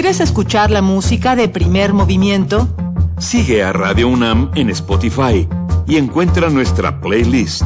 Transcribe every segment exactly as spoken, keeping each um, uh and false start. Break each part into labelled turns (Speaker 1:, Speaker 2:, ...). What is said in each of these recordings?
Speaker 1: ¿Quieres escuchar la música de Primer Movimiento?
Speaker 2: Sigue a Radio UNAM en Spotify y encuentra nuestra playlist.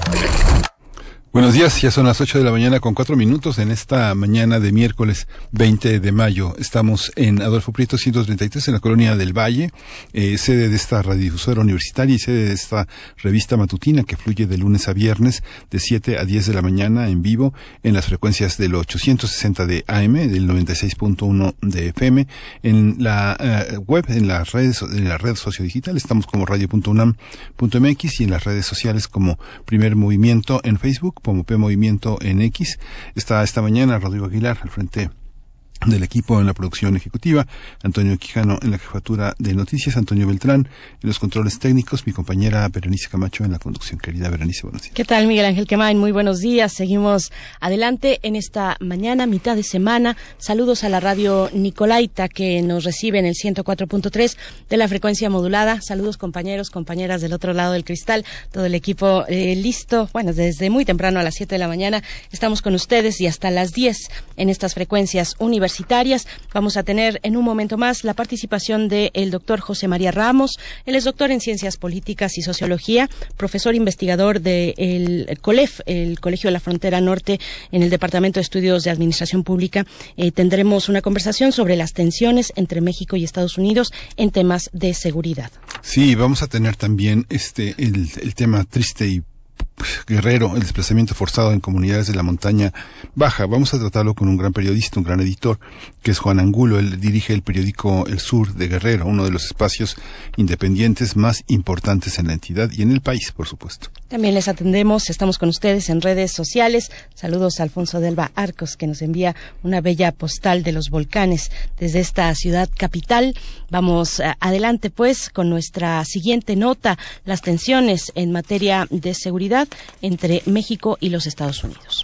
Speaker 3: Buenos días, ya son las ocho de la mañana con cuatro minutos en esta mañana de miércoles veinte de mayo. Estamos en Adolfo Prieto ciento treinta y tres en la Colonia del Valle, eh, sede de esta radiodifusora universitaria y sede de esta revista matutina que fluye de lunes a viernes de siete a diez de la mañana en vivo en las frecuencias del ochocientos sesenta de A M, del noventa y seis punto uno de F M, en la uh, web, en las redes, en la red sociodigital estamos como radio punto unam punto m x y en las redes sociales como Primer Movimiento en Facebook, como P Movimiento en X. Está esta mañana Rodrigo Aguilar al frente del equipo en la producción ejecutiva, Antonio Quijano en la jefatura de noticias, Antonio Beltrán en los controles técnicos, mi compañera Berenice Camacho en la conducción. Querida Berenice, buenos días.
Speaker 4: ¿Qué tal, Miguel Ángel Quemain? Muy buenos días. Seguimos adelante en esta mañana, mitad de semana. Saludos a la radio Nicolaita que nos recibe en el ciento cuatro punto tres de la frecuencia modulada. Saludos compañeros, compañeras del otro lado del cristal, todo el equipo eh, listo. Bueno, desde muy temprano a las siete de la mañana estamos con ustedes y hasta las diez en estas frecuencias universitarias. Vamos a tener en un momento más la participación del doctor José María Ramos. Él es doctor en Ciencias Políticas y Sociología, profesor investigador del COLEF, el Colegio de la Frontera Norte, en el Departamento de Estudios de Administración Pública. Eh, tendremos una conversación sobre las tensiones entre México y Estados Unidos en temas de seguridad.
Speaker 3: Sí, vamos a tener también este el, el tema triste y Guerrero, el desplazamiento forzado en comunidades de la montaña baja. Vamos a tratarlo con un gran periodista, un gran editor, que es Juan Angulo. Él dirige el periódico El Sur de Guerrero, uno de los espacios independientes más importantes en la entidad y en el país, por supuesto.
Speaker 4: También les atendemos, estamos con ustedes en redes sociales. Saludos a Alfonso Delva Arcos, que nos envía una bella postal de los volcanes desde esta ciudad capital. Vamos uh, adelante, pues, con nuestra siguiente nota, las tensiones en materia de seguridad entre México y los Estados Unidos.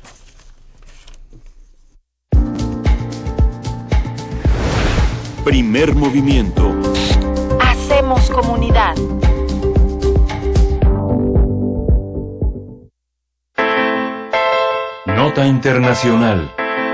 Speaker 2: Primer movimiento.
Speaker 1: Hacemos comunidad.
Speaker 2: Nota internacional.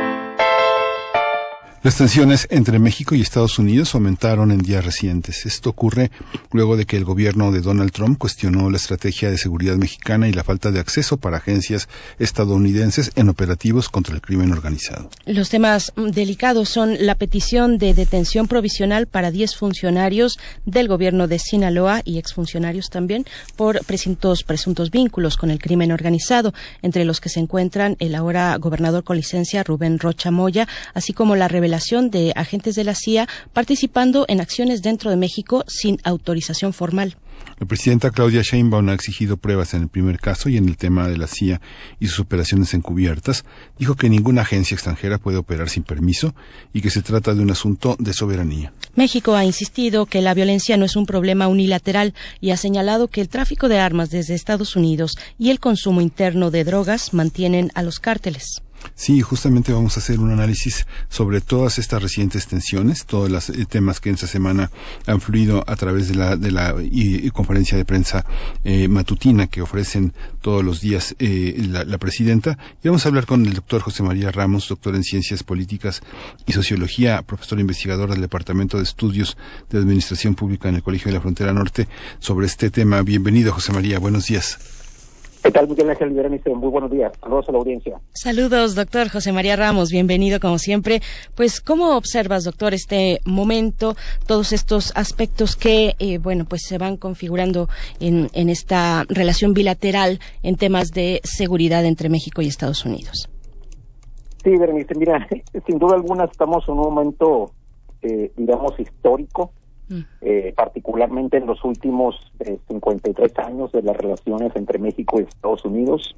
Speaker 3: Las tensiones entre México y Estados Unidos aumentaron en días recientes. Esto ocurre luego de que el gobierno de Donald Trump cuestionó la estrategia de seguridad mexicana y la falta de acceso para agencias estadounidenses en operativos contra el crimen organizado.
Speaker 4: Los temas delicados son la petición de detención provisional para diez funcionarios del gobierno de Sinaloa y exfuncionarios también por presuntos, presuntos vínculos con el crimen organizado, entre los que se encuentran el ahora gobernador con licencia Rubén Rocha Moya, así como la revelación de agentes de la C I A participando en acciones dentro de México sin autorización formal.
Speaker 3: La presidenta Claudia Sheinbaum ha exigido pruebas en el primer caso y en el tema de la C I A y sus operaciones encubiertas. Dijo que ninguna agencia extranjera puede operar sin permiso y que se trata de un asunto de soberanía.
Speaker 4: México ha insistido que la violencia no es un problema unilateral y ha señalado que el tráfico de armas desde Estados Unidos y el consumo interno de drogas mantienen a los cárteles.
Speaker 3: Sí, justamente vamos a hacer un análisis sobre todas estas recientes tensiones, todos los eh, temas que en esta semana han fluido a través de la de la y, y conferencia de prensa eh, matutina que ofrecen todos los días eh, la, la presidenta. Y vamos a hablar con el doctor José María Ramos, doctor en Ciencias Políticas y Sociología, profesor investigador del Departamento de Estudios de Administración Pública en el Colegio de la Frontera Norte, sobre este tema. Bienvenido, José María, buenos días.
Speaker 5: ¿Qué tal, Miguel Ángel Berenice? Muy buenos días. Saludos a la audiencia.
Speaker 4: Saludos, doctor José María Ramos. Bienvenido, como siempre. Pues, ¿cómo observas, doctor, este momento, todos estos aspectos que, eh, bueno, pues se van configurando en, en esta relación bilateral en temas de seguridad entre México y Estados Unidos?
Speaker 5: Sí, Berenice, mira, sin duda alguna estamos en un momento, eh, digamos, histórico. Eh, particularmente en los últimos eh, cincuenta y tres años de las relaciones entre México y Estados Unidos,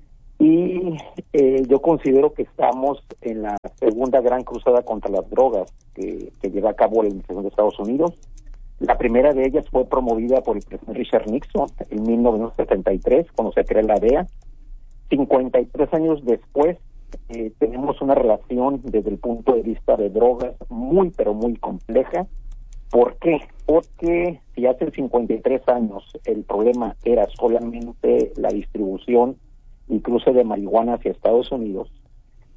Speaker 5: y eh, yo considero que estamos en la segunda gran cruzada contra las drogas que, que lleva a cabo la administración de Estados Unidos. La primera de ellas fue promovida por el presidente Richard Nixon en mil novecientos setenta y tres, cuando se crea la D E A. cincuenta y tres años después eh, tenemos una relación desde el punto de vista de drogas muy pero muy compleja. ¿Por qué? Porque si hace cincuenta y tres años el problema era solamente la distribución y cruce de marihuana hacia Estados Unidos,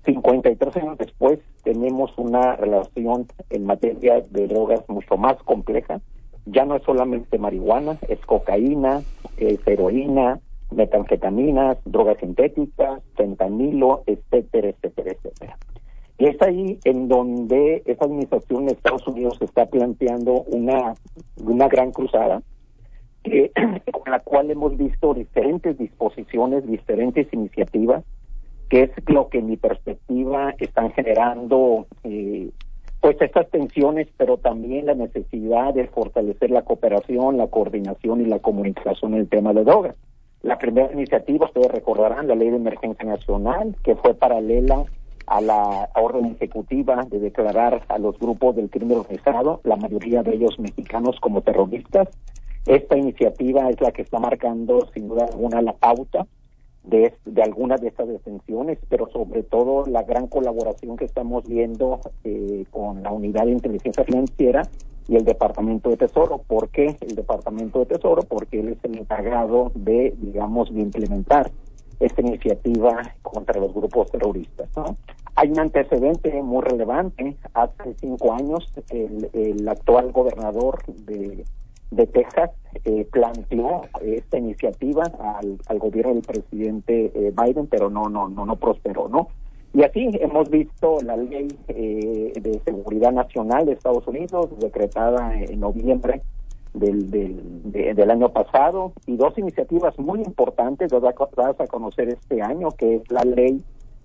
Speaker 5: cincuenta y tres años después tenemos una relación en materia de drogas mucho más compleja. Ya no es solamente marihuana, es cocaína, es heroína, metanfetaminas, drogas sintéticas, fentanilo, etcétera, etcétera, etcétera. Y es ahí en donde esa administración de Estados Unidos está planteando una, una gran cruzada, que, con la cual hemos visto diferentes disposiciones, diferentes iniciativas, que es lo que en mi perspectiva están generando eh, pues estas tensiones, pero también la necesidad de fortalecer la cooperación, la coordinación y la comunicación en el tema de drogas. La primera iniciativa, ustedes recordarán, la Ley de Emergencia Nacional, que fue paralela a la orden ejecutiva de declarar a los grupos del crimen organizado, la mayoría de ellos mexicanos, como terroristas. Esta iniciativa es la que está marcando, sin duda alguna, la pauta de, de algunas de estas detenciones, pero sobre todo la gran colaboración que estamos viendo eh, con la Unidad de Inteligencia Financiera y el Departamento de Tesoro. ¿Por qué el Departamento de Tesoro? Porque él es el encargado de, digamos, de implementar esta iniciativa contra los grupos terroristas, ¿no? Hay un antecedente muy relevante. Hace cinco años, el, el actual gobernador de, de Texas eh, planteó esta iniciativa al, al gobierno del presidente eh, Biden, pero no, no, no, no prosperó, ¿no? Y así hemos visto la ley eh, de seguridad nacional de Estados Unidos, decretada en noviembre del, del, de, del año pasado, y dos iniciativas muy importantes dadas a conocer este año, que es la ley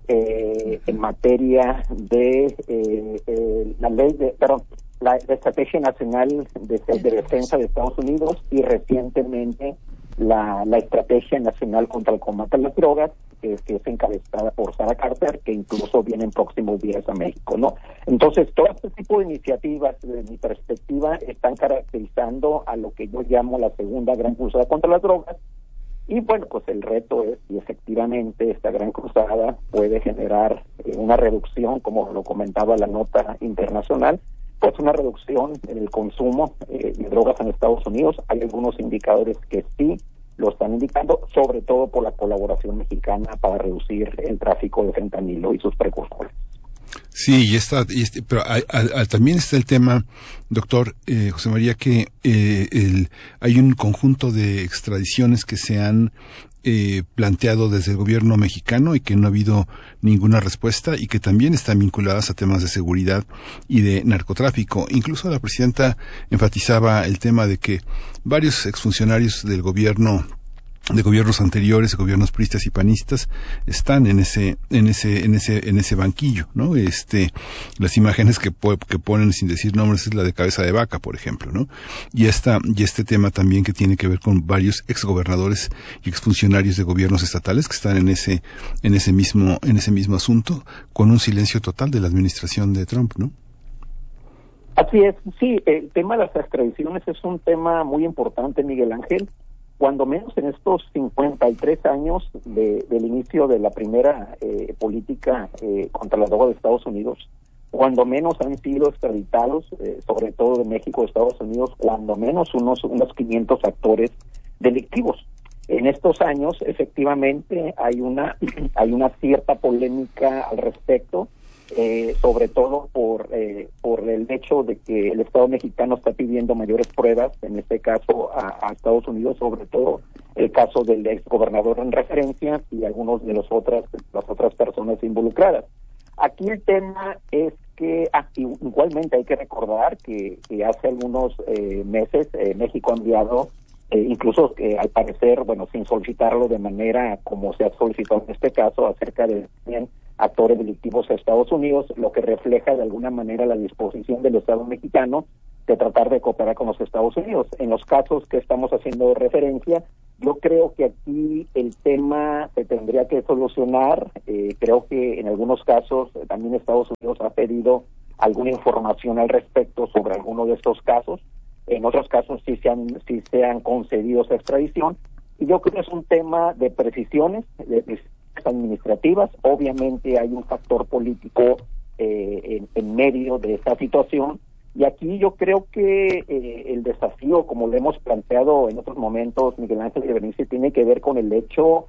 Speaker 5: eh, en materia de eh, eh, la ley de, perdón, la, la Estrategia Nacional de, de Defensa de Estados Unidos, y recientemente la, la Estrategia Nacional contra el Combate a las Drogas, que, que es encabezada por Sarah Carter, que incluso viene en próximos días a México, ¿no? Entonces, todo este tipo de iniciativas, desde mi perspectiva, están caracterizando a lo que yo llamo la segunda gran cruzada contra las drogas. Y bueno, pues el reto es si efectivamente esta gran cruzada puede generar eh, una reducción, como lo comentaba la nota internacional, pues una reducción en el consumo eh, de drogas en Estados Unidos. Hay algunos indicadores que sí lo están indicando, sobre todo por la colaboración mexicana para reducir el tráfico de fentanilo y sus precursores.
Speaker 3: Sí, y está, y este, pero hay, hay, también está el tema, doctor eh, José María, que eh, el, hay un conjunto de extradiciones que se han eh, planteado desde el gobierno mexicano y que no ha habido ninguna respuesta, y que también están vinculadas a temas de seguridad y de narcotráfico. Incluso la presidenta enfatizaba el tema de que varios exfuncionarios del gobierno de gobiernos anteriores, de gobiernos priistas y panistas, están en ese, en ese, en ese, en ese banquillo, ¿no? Este, las imágenes que, po- que ponen sin decir nombres es la de Cabeza de Vaca, por ejemplo, ¿no? Y esta, y este tema también que tiene que ver con varios exgobernadores y exfuncionarios de gobiernos estatales que están en ese, en ese mismo, en ese mismo asunto, con un silencio total de la administración de Trump, ¿no?
Speaker 5: Así es, sí, el tema de las extradiciones es un tema muy importante, Miguel Ángel. Cuando menos en estos cincuenta y tres años de, del inicio de la primera eh, política eh, contra la droga de Estados Unidos, cuando menos han sido extraditados, eh, sobre todo de México a Estados Unidos, cuando menos unos, unos quinientos actores delictivos. En estos años, efectivamente, hay una, hay una cierta polémica al respecto, Eh, sobre todo por eh, por el hecho de que el Estado mexicano está pidiendo mayores pruebas, en este caso a, a Estados Unidos, sobre todo el caso del ex gobernador en referencia y algunos de los otras las otras personas involucradas. Aquí el tema es que ah, igualmente hay que recordar que, que hace algunos eh, meses eh, México ha enviado Eh, incluso eh, al parecer, bueno, sin solicitarlo de manera como se ha solicitado en este caso, acerca de cien actores delictivos a Estados Unidos, lo que refleja de alguna manera la disposición del Estado mexicano de tratar de cooperar con los Estados Unidos. En los casos que estamos haciendo referencia, yo creo que aquí el tema se tendría que solucionar. Eh, creo que en algunos casos eh, también Estados Unidos ha pedido alguna información al respecto sobre alguno de estos casos. En otros casos sí se han, sí se han concedido esa extradición, y yo creo que es un tema de precisiones, de precisiones administrativas. Obviamente hay un factor político eh, en, en medio de esta situación, y aquí yo creo que eh, el desafío, como lo hemos planteado en otros momentos, Miguel Ángel y Berenice, tiene que ver con el hecho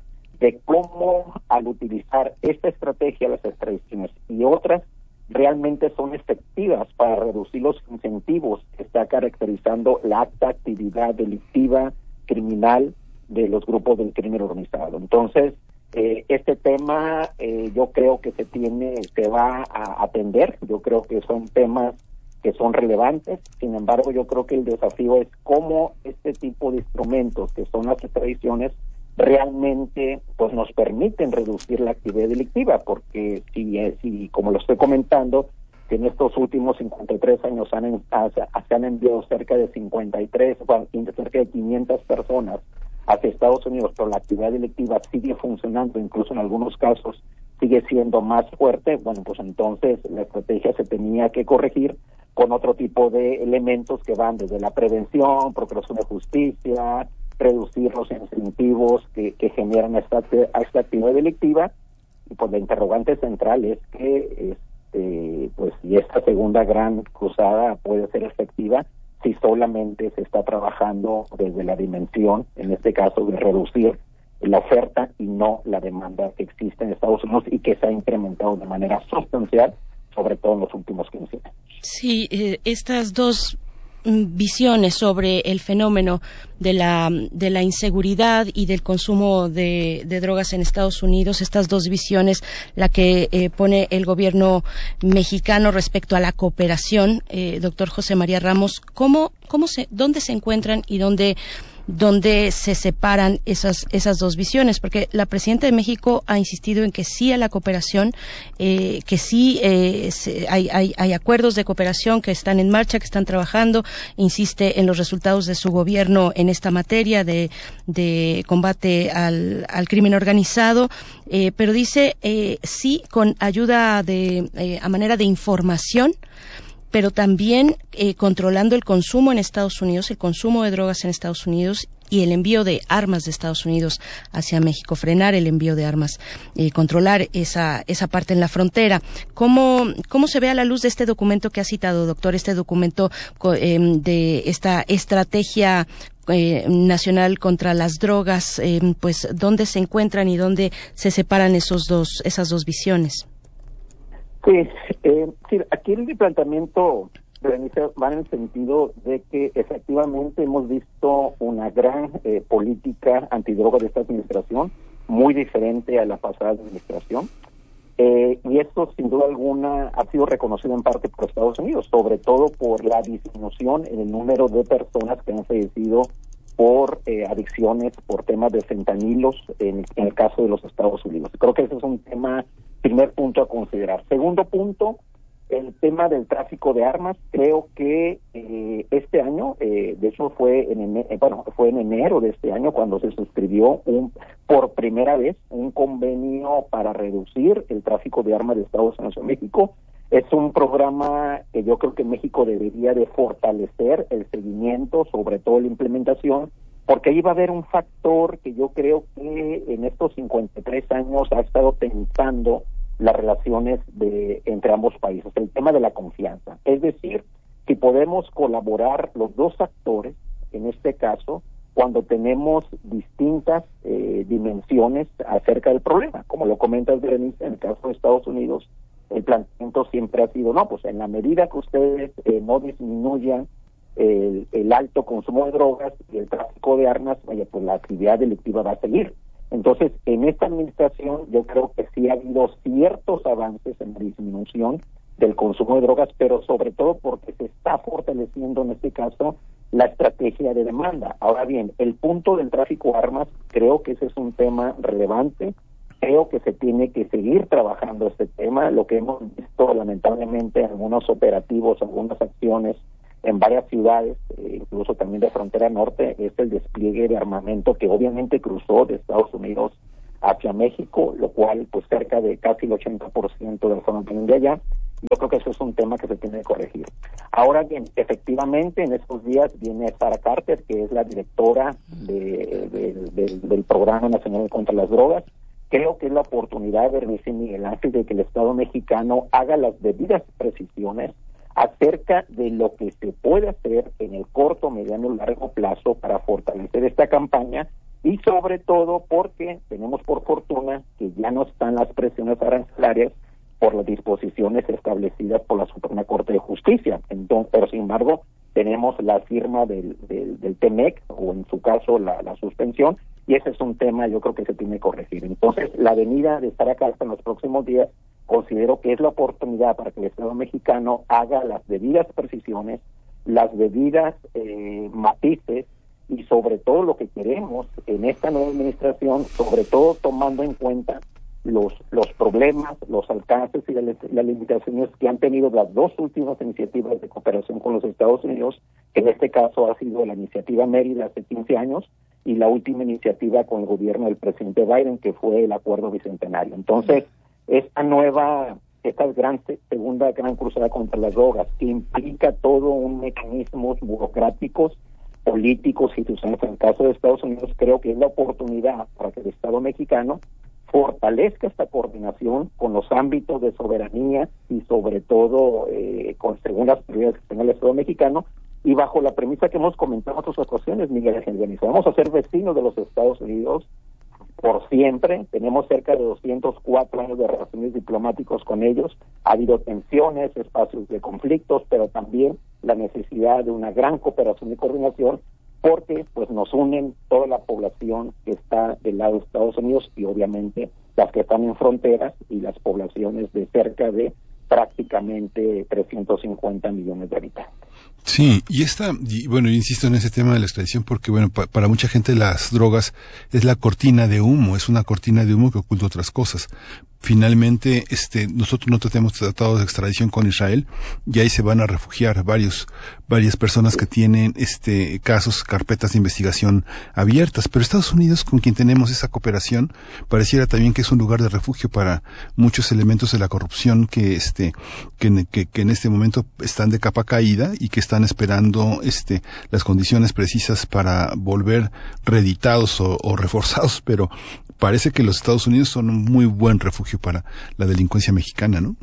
Speaker 5: de cómo al utilizar esta estrategia, las extradiciones y otras, realmente son efectivas para reducir los incentivos que está caracterizando la alta actividad delictiva, criminal de los grupos del crimen organizado. Entonces, eh, este tema eh, yo creo que se tiene, se va a atender, yo creo que son temas que son relevantes. Sin embargo, yo creo que el desafío es cómo este tipo de instrumentos, que son las extradiciones, realmente pues nos permiten reducir la actividad delictiva, porque si, si como lo estoy comentando, que en estos últimos cincuenta y tres años han, se han enviado cerca de cincuenta y tres, bueno, cerca de quinientas personas hacia Estados Unidos, pero la actividad delictiva sigue funcionando, incluso en algunos casos sigue siendo más fuerte, bueno, pues entonces la estrategia se tenía que corregir con otro tipo de elementos que van desde la prevención, procuración de justicia, reducir los incentivos que, que generan esta, esta actividad delictiva. Y pues la interrogante central es que este, pues si esta segunda gran cruzada puede ser efectiva si solamente se está trabajando desde la dimensión, en este caso, de reducir la oferta y no la demanda que existe en Estados Unidos y que se ha incrementado de manera sustancial, sobre todo en los últimos quince años.
Speaker 4: Sí, eh, estas dos visiones sobre el fenómeno de la de la inseguridad y del consumo de, de drogas en Estados Unidos, estas dos visiones, la que eh, pone el gobierno mexicano respecto a la cooperación, eh, doctor José María Ramos, ¿cómo, cómo se, dónde se encuentran y dónde donde se separan esas esas dos visiones? Porque la presidenta de México ha insistido en que sí a la cooperación, eh, que sí eh, se, hay, hay hay acuerdos de cooperación que están en marcha, que están trabajando, insiste en los resultados de su gobierno en esta materia de de combate al al crimen organizado, eh, pero dice eh, sí con ayuda de eh, a manera de información, pero también eh, controlando el consumo en Estados Unidos, el consumo de drogas en Estados Unidos y el envío de armas de Estados Unidos hacia México, frenar el envío de armas, eh, controlar esa esa parte en la frontera. ¿Cómo cómo se ve a la luz de este documento que ha citado, doctor, este documento eh, de esta estrategia eh, nacional contra las drogas, eh, pues dónde se encuentran y dónde se separan esos dos esas dos visiones?
Speaker 5: Sí, eh, sí, aquí el planteamiento va en el sentido de que efectivamente hemos visto una gran eh, política antidroga de esta administración, muy diferente a la pasada administración, eh, y esto sin duda alguna ha sido reconocido en parte por Estados Unidos, sobre todo por la disminución en el número de personas que han fallecido por eh, adicciones, por temas de fentanilos en, en el caso de los Estados Unidos. Creo que ese es un tema, primer punto a considerar. Segundo punto, el tema del tráfico de armas. Creo que eh, este año, eh, de hecho fue en enero, bueno, fue en enero de este año cuando se suscribió un por primera vez un convenio para reducir el tráfico de armas de Estados Unidos a México. Es un programa que yo creo que México debería de fortalecer el seguimiento, sobre todo la implementación, porque ahí va a haber un factor que yo creo que en estos cincuenta y tres años ha estado tensando las relaciones de entre ambos países, el tema de la confianza. Es decir, si podemos colaborar los dos actores, en este caso, cuando tenemos distintas eh, dimensiones acerca del problema. Como lo comentas, Berenice, en el caso de Estados Unidos, el planteamiento siempre ha sido, no, pues en la medida que ustedes eh, no disminuyan el, el alto consumo de drogas y el tráfico de armas, vaya, pues la actividad delictiva va a seguir. Entonces, en esta administración yo creo que sí ha habido ciertos avances en la disminución del consumo de drogas, pero sobre todo porque se está fortaleciendo en este caso la estrategia de demanda. Ahora bien, el punto del tráfico de armas, creo que ese es un tema relevante. Creo que se tiene que seguir trabajando este tema. Lo que hemos visto lamentablemente en algunos operativos, algunas acciones en varias ciudades, eh, incluso también de frontera norte, es el despliegue de armamento que obviamente cruzó de Estados Unidos hacia México, lo cual pues cerca de casi el ochenta por ciento del armamento de allá. Yo creo que eso es un tema que se tiene que corregir. Ahora bien, efectivamente en estos días viene Sara Carter, que es la directora de, de, de, del Programa Nacional contra las Drogas. Creo que es la oportunidad, Bernice y Miguel Ángel, de que el Estado mexicano haga las debidas precisiones acerca de lo que se puede hacer en el corto, mediano y largo plazo para fortalecer esta campaña y sobre todo porque tenemos por fortuna que ya no están las presiones arancelarias por las disposiciones establecidas por la Suprema Corte de Justicia. Entonces, pero sin embargo, tenemos la firma del, del, del T M E C, o en su caso la, la suspensión, y ese es un tema yo creo que se tiene que corregir. Entonces, la venida de estar acá en los próximos días, considero que es la oportunidad para que el Estado mexicano haga las debidas precisiones, las debidas eh, matices, y sobre todo lo que queremos en esta nueva administración, sobre todo tomando en cuenta los los problemas, los alcances y las, las limitaciones que han tenido las dos últimas iniciativas de cooperación con los Estados Unidos, que en este caso ha sido la iniciativa Mérida hace quince años y la última iniciativa con el gobierno del presidente Biden, que fue el Acuerdo Bicentenario. Entonces, esta nueva, esta gran segunda gran cruzada contra las drogas, que implica todo un mecanismos burocráticos, políticos, institucionales, en el caso de Estados Unidos, creo que es la oportunidad para que el Estado mexicano fortalezca esta coordinación con los ámbitos de soberanía y sobre todo eh, con según las prioridades que tenga el Estado mexicano, y bajo la premisa que hemos comentado en otras ocasiones, Miguel Ángel, vamos a ser vecinos de los Estados Unidos por siempre. Tenemos cerca de doscientos cuatro años de relaciones diplomáticas con ellos. Ha habido tensiones, espacios de conflictos, pero también la necesidad de una gran cooperación y coordinación, porque pues nos unen toda la población que está del lado de Estados Unidos y obviamente las que están en fronteras y las poblaciones de cerca de prácticamente trescientos cincuenta millones de habitantes.
Speaker 3: Sí, y esta, y bueno, yo insisto en ese tema de la extradición porque, bueno, pa, para mucha gente las drogas es la cortina de humo, es una cortina de humo que oculta otras cosas. Finalmente, este, nosotros no tenemos tratados de extradición con Israel y ahí se van a refugiar varios, varias personas que tienen, este, casos, carpetas de investigación abiertas. Pero Estados Unidos, con quien tenemos esa cooperación, pareciera también que es un lugar de refugio para muchos elementos de la corrupción que, este, que, que, que en este momento están de capa caída y que están esperando, este, las condiciones precisas para volver reeditados o, o reforzados, pero parece que los Estados Unidos son un muy buen refugio para la delincuencia mexicana, ¿no?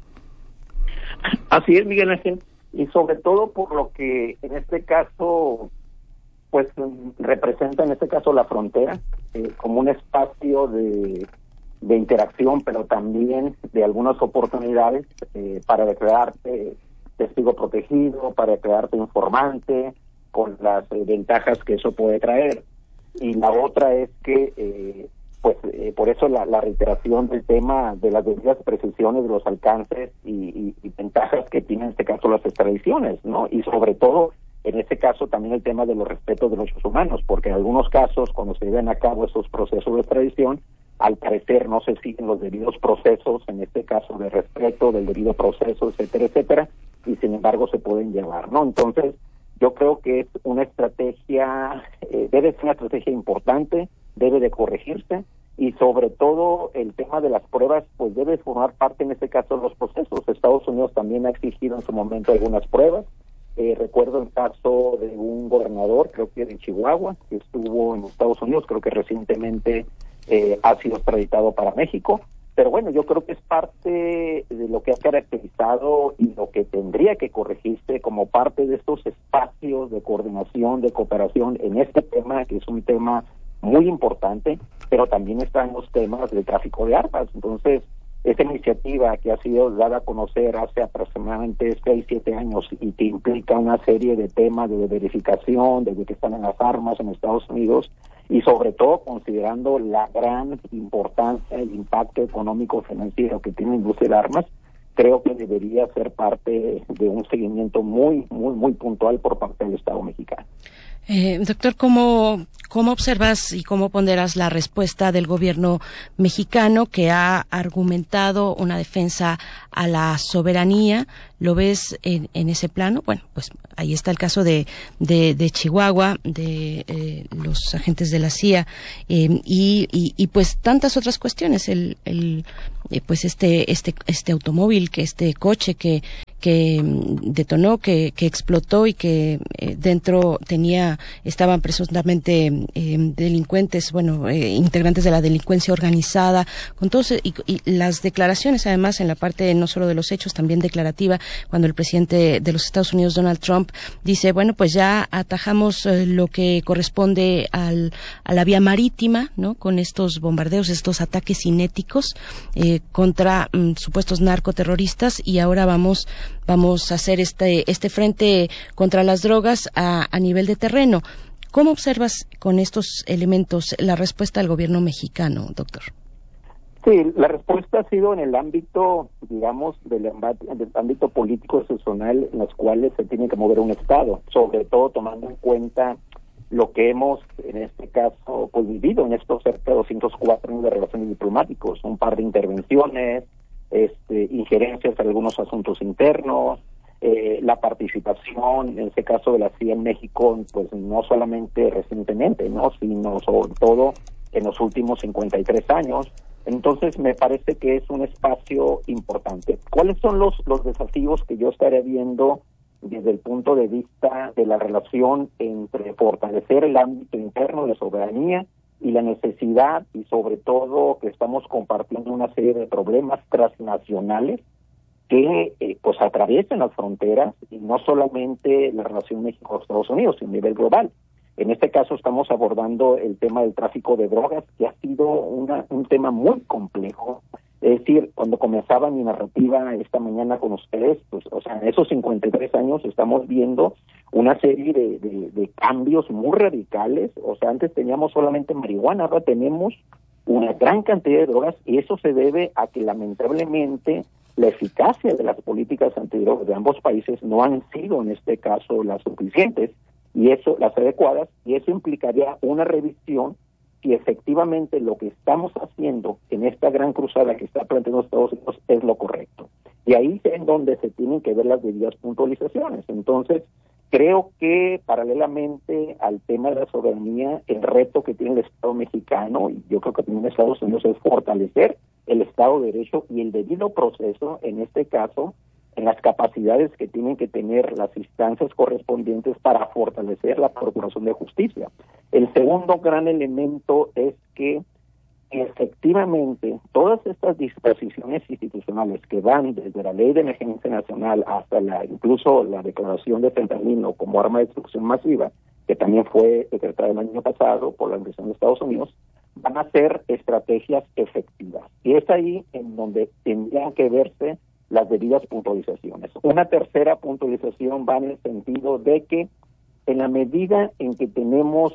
Speaker 5: Así es, Miguel Ángel, y sobre todo por lo que en este caso, pues representa en este caso la frontera eh, como un espacio de, de interacción, pero también de algunas oportunidades eh, para declararte testigo protegido, para declararte informante, con las eh, ventajas que eso puede traer. Y la otra es que eh, pues eh, por eso la, la reiteración del tema de las debidas precisiones de los alcances y, y, y ventajas que tienen en este caso las extradiciones, ¿no? Y sobre todo, en este caso, también el tema de los respetos de los derechos humanos, porque en algunos casos, cuando se llevan a cabo esos procesos de extradición, al parecer no se siguen los debidos procesos, en este caso de respeto del debido proceso, etcétera, etcétera, y sin embargo se pueden llevar, ¿no? Entonces, yo creo que es una estrategia, eh, debe ser una estrategia importante, debe de corregirse, y sobre todo el tema de las pruebas pues debe formar parte en este caso de los procesos. Estados Unidos también ha exigido en su momento algunas pruebas. Eh, recuerdo el caso de un gobernador, creo que de Chihuahua, que estuvo en Estados Unidos, creo que recientemente eh, ha sido extraditado para México. Pero bueno, yo creo que es parte de lo que ha caracterizado y lo que tendría que corregirse como parte de estos espacios de coordinación, de cooperación en este tema, que es un tema muy importante, pero también están los temas del tráfico de armas. Entonces, esta iniciativa que ha sido dada a conocer hace aproximadamente seis, siete años y que implica una serie de temas de verificación de que están en las armas en Estados Unidos y sobre todo considerando la gran importancia, el impacto económico financiero que tiene la industria de armas, creo que debería ser parte de un seguimiento muy, muy, muy puntual por parte del Estado mexicano.
Speaker 4: Eh, doctor, ¿cómo, ¿cómo observas y cómo ponderas la respuesta del gobierno mexicano que ha argumentado una defensa a la soberanía? ¿Lo ves en, en ese plano? Bueno, pues ahí está el caso de, de, de Chihuahua, de eh, los agentes de la C I A eh, y, y, y pues tantas otras cuestiones. El, el eh, pues este, este, este automóvil, que este coche que que detonó, que, que explotó y que eh, dentro tenía, estaban presuntamente eh, delincuentes, bueno, eh, integrantes de la delincuencia organizada, con todos y, y las declaraciones además en la parte no solo de los hechos, también declarativa, cuando el presidente de los Estados Unidos, Donald Trump, dice, bueno, pues ya atajamos eh, lo que corresponde al, a la vía marítima, ¿no? Con estos bombardeos, estos ataques cinéticos eh, contra mm, supuestos narcoterroristas, y ahora vamos vamos a hacer este este frente contra las drogas a, a nivel de terreno. ¿Cómo observas con estos elementos la respuesta del gobierno mexicano, doctor?
Speaker 5: Sí, la respuesta ha sido en el ámbito, digamos, del, del ámbito político institucional en los cuales se tiene que mover un Estado, sobre todo tomando en cuenta lo que hemos, en este caso, pues vivido en estos cerca de doscientos cuatro años de relaciones diplomáticas, un par de intervenciones, este, injerencias en algunos asuntos internos, eh, la participación, en este caso de la C I A en México, pues no solamente recientemente, no, sino sobre todo en los últimos cincuenta y tres años. Entonces me parece que es un espacio importante. ¿Cuáles son los, los desafíos que yo estaré viendo desde el punto de vista de la relación entre fortalecer el ámbito interno de soberanía y la necesidad, y sobre todo que estamos compartiendo una serie de problemas transnacionales que eh, pues atraviesan las fronteras, y no solamente la relación México-Estados Unidos, sino a nivel global? En este caso estamos abordando el tema del tráfico de drogas, que ha sido una, un tema muy complejo. Es decir, cuando comenzaba mi narrativa esta mañana con ustedes, pues, o sea, en esos cincuenta y tres años estamos viendo una serie de, de, de cambios muy radicales. O sea, antes teníamos solamente marihuana, ahora tenemos una gran cantidad de drogas, y eso se debe a que lamentablemente la eficacia de las políticas antidrogas de ambos países no han sido en este caso las suficientes, y eso, las adecuadas, y eso implicaría una revisión si efectivamente lo que estamos haciendo en esta gran cruzada que está planteando Estados Unidos es lo correcto. Y ahí es en donde se tienen que ver las debidas puntualizaciones. Entonces, creo que paralelamente al tema de la soberanía, el reto que tiene el Estado mexicano, y yo creo que también Estados Unidos, es fortalecer el Estado de Derecho y el debido proceso, en este caso, en las capacidades que tienen que tener las instancias correspondientes para fortalecer la Procuración de Justicia. El segundo gran elemento es que efectivamente todas estas disposiciones institucionales que van desde la Ley de Emergencia Nacional hasta la incluso la declaración de fentanilo como arma de destrucción masiva, que también fue decretada el año pasado por la Administración de Estados Unidos, van a ser estrategias efectivas. Y es ahí en donde tendrían que verse las debidas puntualizaciones. Una tercera puntualización va en el sentido de que en la medida en que tenemos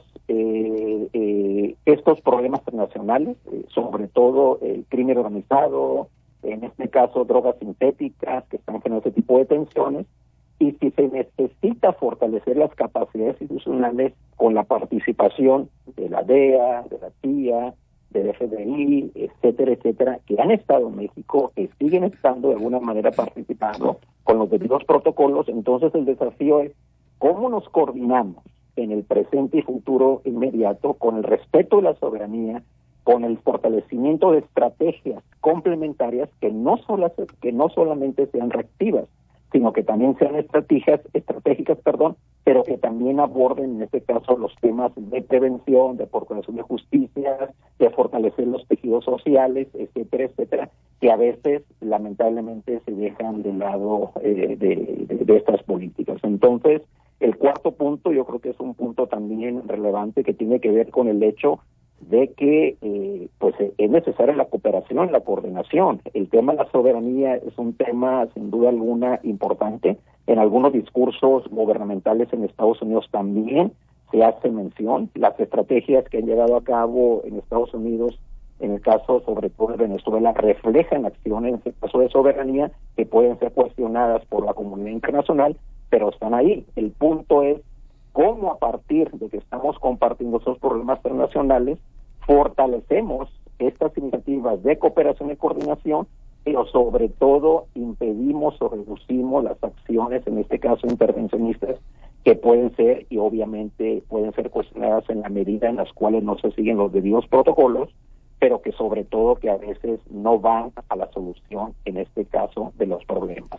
Speaker 5: eh, eh, estos problemas internacionales, eh, sobre todo el crimen organizado, en este caso drogas sintéticas que están generando este tipo de tensiones, y si se necesita fortalecer las capacidades institucionales con la participación de la D E A, de la C I A, del F B I, etcétera, etcétera, que han estado en México, que siguen estando de alguna manera participando con los debidos protocolos. Entonces el desafío es cómo nos coordinamos en el presente y futuro inmediato con el respeto de la soberanía, con el fortalecimiento de estrategias complementarias que no, solo, que no solamente sean reactivas, sino que también sean estrategias, estratégicas, perdón, pero que también aborden en este caso los temas de prevención, de procuración de justicia, de fortalecer los tejidos sociales, etcétera, etcétera, que a veces lamentablemente se dejan de lado eh, de, de, de estas políticas. Entonces, el cuarto punto yo creo que es un punto también relevante que tiene que ver con el hecho de que eh, pues es necesaria la cooperación, la coordinación. El tema de la soberanía es un tema sin duda alguna importante. En algunos discursos gubernamentales en Estados Unidos también se hace mención. Las estrategias que han llevado a cabo en Estados Unidos, en el caso sobre todo de Venezuela, reflejan acciones en el caso de soberanía que pueden ser cuestionadas por la comunidad internacional, pero están ahí. El punto es cómo a partir de que estamos compartiendo esos problemas internacionales, fortalecemos estas iniciativas de cooperación y coordinación, pero sobre todo impedimos o reducimos las acciones, en este caso intervencionistas, que pueden ser y obviamente pueden ser cuestionadas en la medida en las cuales no se siguen los debidos protocolos, pero que sobre todo que a veces no van a la solución, en este caso, de los problemas.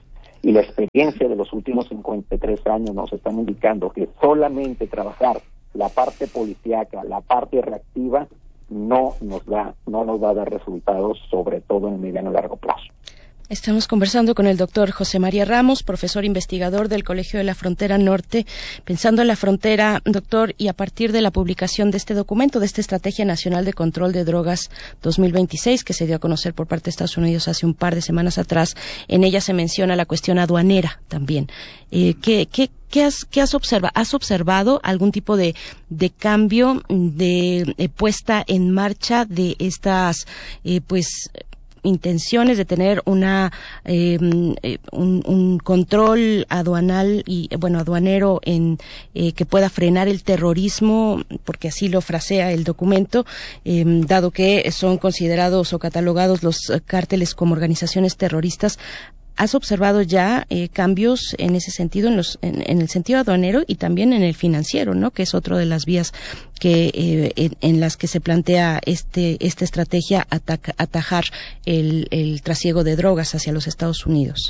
Speaker 5: y la experiencia de los últimos cincuenta y tres años nos están indicando que solamente trabajar la parte policíaca, la parte reactiva, no nos da, no nos va a dar resultados, sobre todo en el mediano y largo plazo.
Speaker 4: Estamos conversando con el doctor José María Ramos, profesor investigador del Colegio de la Frontera Norte. Pensando en la frontera, doctor, y a partir de la publicación de este documento, de esta Estrategia Nacional de Control de Drogas dos mil veintiséis, que se dio a conocer por parte de Estados Unidos hace un par de semanas atrás, en ella se menciona la cuestión aduanera también. Eh, ¿qué, qué, qué has, qué has observado? ¿Has observado algún tipo de, de cambio, de, de puesta en marcha de estas, eh, pues, intenciones de tener una eh, un, un control aduanal y bueno aduanero en eh, que pueda frenar el terrorismo, porque así lo frasea el documento, eh, dado que son considerados o catalogados los cárteles como organizaciones terroristas? ¿Has observado ya eh, cambios en ese sentido, en, los, en, en el sentido aduanero y también en el financiero, ¿no? Que es otro de las vías que eh, en, en las que se plantea este esta estrategia ataca, atajar el, el trasiego de drogas hacia los Estados Unidos.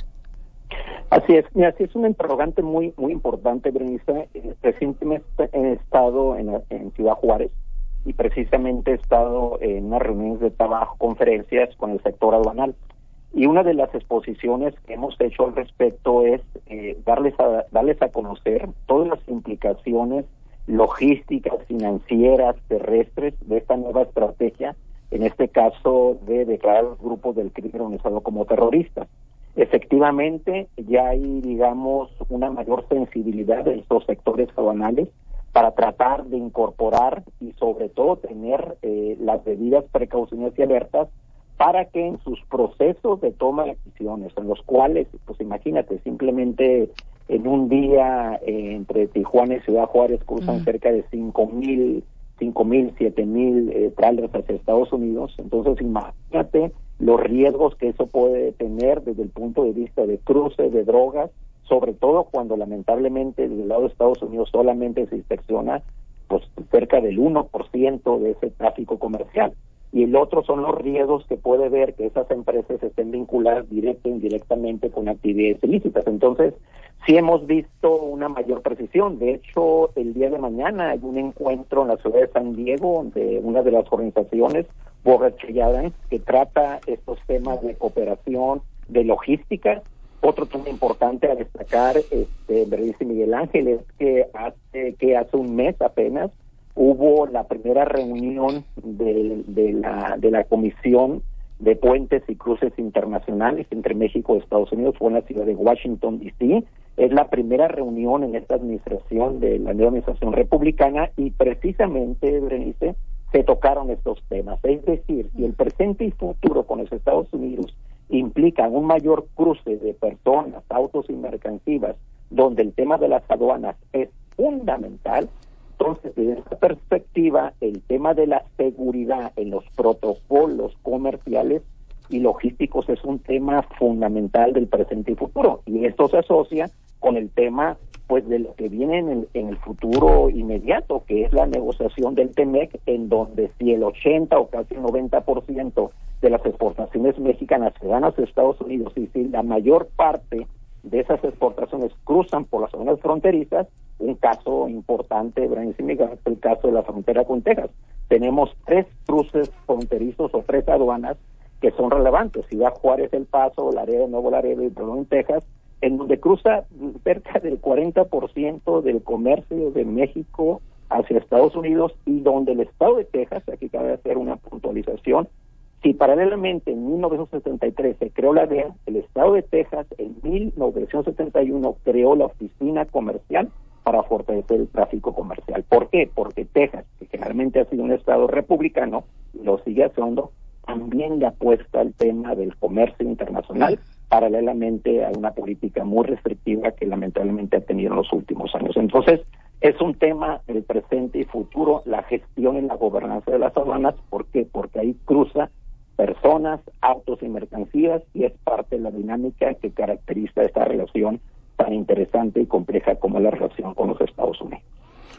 Speaker 5: Así es, mira, así es un interrogante muy muy importante, Berenice. Eh, recientemente he estado en, en Ciudad Juárez y precisamente he estado en unas reuniones de trabajo, conferencias con el sector aduanal. Y una de las exposiciones que hemos hecho al respecto es eh, darles a darles a conocer todas las implicaciones logísticas, financieras, terrestres de esta nueva estrategia, en este caso de declarar a los grupos del crimen organizado como terroristas. Efectivamente, ya hay, digamos, una mayor sensibilidad de estos sectores aduanales para tratar de incorporar y sobre todo tener eh, las debidas precauciones y alertas para que en sus procesos de toma de decisiones, en los cuales, pues imagínate, simplemente en un día eh, entre Tijuana y Ciudad Juárez cruzan uh-huh. cerca de cinco mil, cinco mil, siete mil eh, trailers hacia Estados Unidos. Entonces imagínate los riesgos que eso puede tener desde el punto de vista de cruce de drogas, sobre todo cuando lamentablemente desde el lado de Estados Unidos solamente se inspecciona pues cerca del uno por ciento de ese tráfico comercial. Y el otro son los riesgos que puede ver que esas empresas estén vinculadas directa e indirectamente con actividades ilícitas. Entonces, sí hemos visto una mayor precisión. De hecho, el día de mañana hay un encuentro en la ciudad de San Diego de una de las organizaciones, Borrachos Alliance, que trata estos temas de cooperación, de logística. Otro tema importante a destacar, este, Berenice y Miguel Ángel, es que hace, que hace un mes apenas hubo la primera reunión de, de la de la Comisión de Puentes y Cruces Internacionales entre México y Estados Unidos, fue en la ciudad de Washington, D C Es la primera reunión en esta administración de la nueva administración republicana y precisamente, Berenice, se tocaron estos temas. Es decir, si el presente y futuro con los Estados Unidos implican un mayor cruce de personas, autos y mercancías, donde el tema de las aduanas es fundamental. Entonces, desde esta perspectiva, el tema de la seguridad en los protocolos comerciales y logísticos es un tema fundamental del presente y futuro. Y esto se asocia con el tema pues de lo que viene en el, en el futuro inmediato, que es la negociación del T M E C, en donde si el ochenta o casi el noventa por ciento de las exportaciones mexicanas se dan hacia Estados Unidos y si la mayor parte de esas exportaciones cruzan por las zonas fronterizas, un caso importante, Berenice y Miguel, es el caso de la frontera con Texas. Tenemos tres cruces fronterizos o tres aduanas que son relevantes: Ciudad Juárez, El Paso, Laredo, Nuevo Laredo y Bronx, Texas, en donde cruza cerca del cuarenta por ciento del comercio de México hacia Estados Unidos, y donde el estado de Texas, aquí cabe hacer una puntualización, si paralelamente en mil novecientos setenta y tres se creó la D E A, el estado de Texas en mil novecientos setenta y uno creó la Oficina Comercial para fortalecer el tráfico comercial. ¿Por qué? Porque Texas, que generalmente ha sido un estado republicano, lo sigue haciendo, también le apuesta al tema del comercio internacional, paralelamente a una política muy restrictiva que lamentablemente ha tenido en los últimos años. Entonces, es un tema del presente y futuro, la gestión y la gobernanza de las aduanas. ¿Por qué? Porque ahí cruza personas, autos y mercancías, y es parte de la dinámica que caracteriza esta relación tan interesante y compleja como la relación con los Estados Unidos.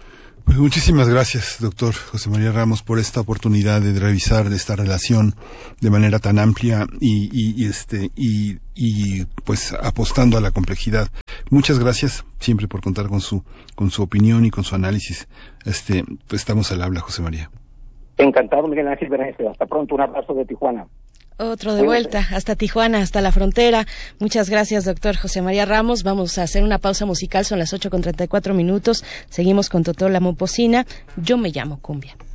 Speaker 3: Pues muchísimas gracias, doctor José María Ramos, por esta oportunidad de revisar esta relación de manera tan amplia y, y, y este y, y pues apostando a la complejidad. Muchas gracias siempre por contar con su con su opinión y con su análisis. Este, pues estamos al habla, José María.
Speaker 5: Encantado, Miguel Ángel Berenice. Hasta pronto, un abrazo de Tijuana.
Speaker 4: Otro de vuelta, hasta Tijuana, hasta la frontera. Muchas gracias, doctor José María Ramos. Vamos a hacer una pausa musical, son las ocho con treinta y cuatro minutos. Seguimos con Totó la Momposina. Yo me llamo Cumbia.